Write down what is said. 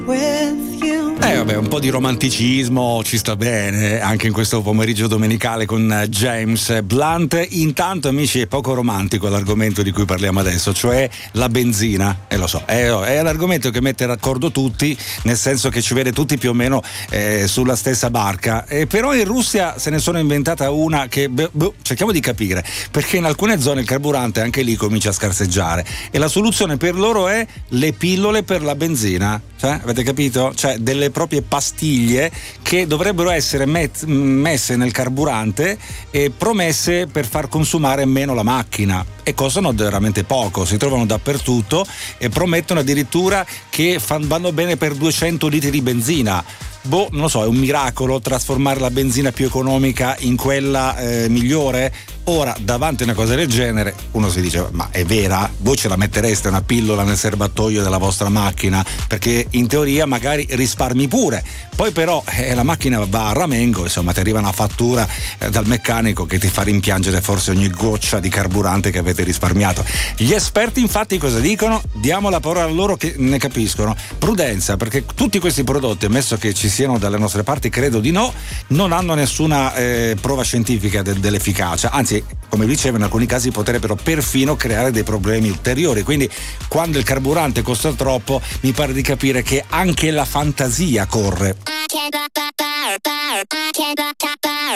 Vabbè, un po' di romanticismo ci sta bene anche in questo pomeriggio domenicale con James Blunt. Intanto, amici, è poco romantico l'argomento di cui parliamo adesso, cioè la benzina. Lo so, è l'argomento che mette d'accordo tutti, nel senso che ci vede tutti più o meno sulla stessa barca. Però in Russia se ne sono inventata una che cerchiamo di capire, perché in alcune zone il carburante anche lì comincia a scarseggiare e la soluzione per loro è le pillole per la benzina. Cioè, avete capito? Cioè, delle proprie pastiglie che dovrebbero essere messe nel carburante e promesse per far consumare meno la macchina, e costano veramente poco, si trovano dappertutto e promettono addirittura che vanno bene per 200 litri di benzina. Non lo so, è un miracolo trasformare la benzina più economica in quella migliore? Ora, davanti a una cosa del genere, uno si dice: ma è vera? Voi ce la mettereste una pillola nel serbatoio della vostra macchina? Perché in teoria magari risparmi pure. Poi però la macchina va a ramengo, insomma, ti arriva una fattura dal meccanico che ti fa rimpiangere forse ogni goccia di carburante che avete risparmiato. Gli esperti infatti cosa dicono? Diamo la parola a loro che ne capiscono. Prudenza, perché tutti questi prodotti, ammesso che ci siano dalle nostre parti, credo di no, non hanno nessuna prova scientifica dell'efficacia, anzi, come dicevo, in alcuni casi potrebbero perfino creare dei problemi ulteriori. Quindi quando il carburante costa troppo, mi pare di capire che anche la fantasia corre.